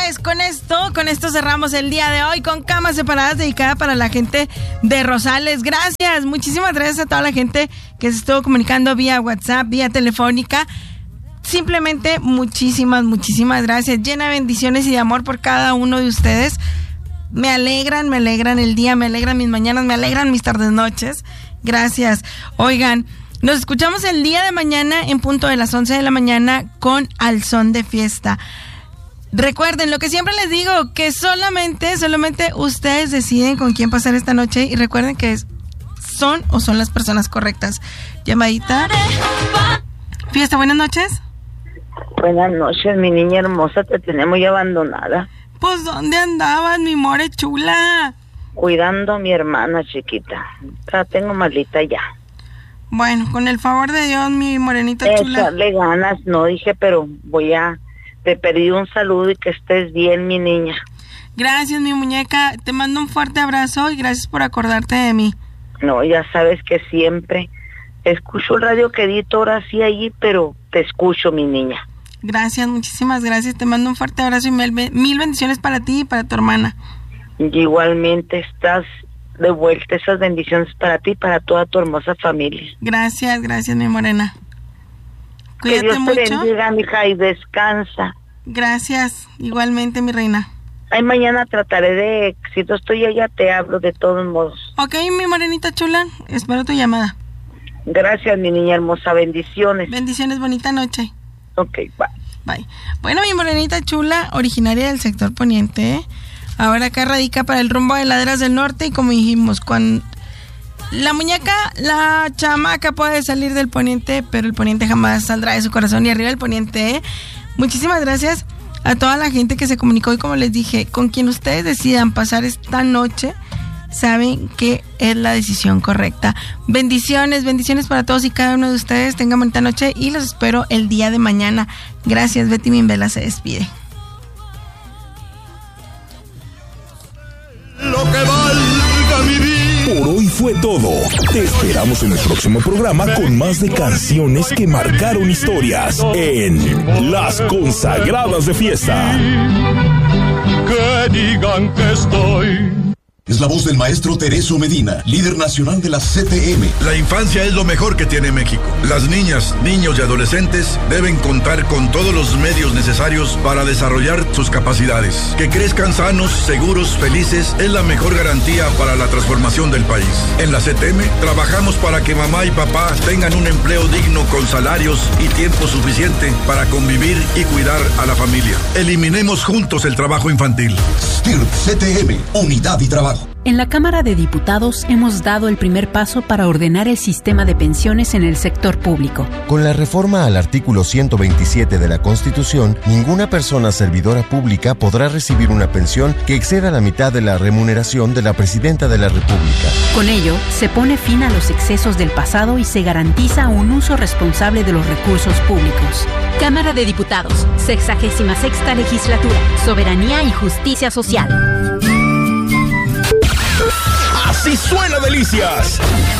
pues con esto cerramos el día de hoy con Camas Separadas, dedicada para la gente de Rosales. Gracias, muchísimas gracias a toda la gente que se estuvo comunicando vía WhatsApp, vía telefónica. Simplemente muchísimas gracias. Llena de bendiciones y de amor por cada uno de ustedes. Me alegran el día, me alegran mis mañanas, me alegran mis tardes, noches. Gracias. Oigan, nos escuchamos el día de mañana en punto de las 11 de la mañana con Al Son de Fiesta. Recuerden lo que siempre les digo, que solamente ustedes deciden con quién pasar esta noche, y recuerden que son las personas correctas. Llamadita. Fiesta, buenas noches. Buenas noches, mi niña hermosa, te tenemos ya abandonada. Pues, ¿dónde andabas, mi more chula? Cuidando a mi hermana chiquita. La tengo malita ya. Bueno, con el favor de Dios, mi morenita chula. Echarle ganas, no dije, pero te pedí un saludo y que estés bien, mi niña. Gracias, mi muñeca. Te mando un fuerte abrazo y gracias por acordarte de mí. No, ya sabes que siempre escucho el radio que edito ahora sí allí, pero te escucho, mi niña. Gracias, muchísimas gracias. Te mando un fuerte abrazo y mil bendiciones para ti y para tu hermana. Igualmente estás de vuelta, esas bendiciones para ti y para toda tu hermosa familia. Gracias, mi morena. Cuídate que Dios mucho. te bendiga, mija, y descansa. Gracias, igualmente, mi reina. Ay, mañana trataré de, si no estoy allá, te hablo de todos modos. Ok, mi morenita chula, espero tu llamada. Gracias, mi niña hermosa, bendiciones. Bendiciones, bonita noche. Ok, bye. Bye. Bueno, mi morenita chula, originaria del sector poniente, ahora acá radica para el rumbo de Laderas del Norte, y como dijimos, cuando la muñeca, la chamaca puede salir del poniente, pero el poniente jamás saldrá de su corazón, y arriba del poniente. Muchísimas gracias a toda la gente que se comunicó, y como les dije, con quien ustedes decidan pasar esta noche, saben que es la decisión correcta. Bendiciones para todos y cada uno de ustedes. Tengan bonita noche y los espero el día de mañana. Gracias. Betty Mimbela se despide. Lo que valga mi vida. Por hoy fue todo. Te esperamos en el próximo programa con más de canciones que marcaron historias en Las Consagradas de Fiesta. Que digan que estoy. Es la voz del maestro Tereso Medina, líder nacional de la CTM. La infancia es lo mejor que tiene México. Las niñas, niños y adolescentes deben contar con todos los medios necesarios para desarrollar sus capacidades. Que crezcan sanos, seguros, felices es la mejor garantía para la transformación del país. En la CTM trabajamos para que mamá y papá tengan un empleo digno con salarios y tiempo suficiente para convivir y cuidar a la familia. Eliminemos juntos el trabajo infantil. STIRP CTM, Unidad y Trabajo. En la Cámara de Diputados hemos dado el primer paso para ordenar el sistema de pensiones en el sector público. Con la reforma al artículo 127 de la Constitución, ninguna persona servidora pública podrá recibir una pensión que exceda la mitad de la remuneración de la Presidenta de la República. Con ello, se pone fin a los excesos del pasado y se garantiza un uso responsable de los recursos públicos. Cámara de Diputados, 66ª Legislatura, Soberanía y Justicia Social. Así suena Delicias.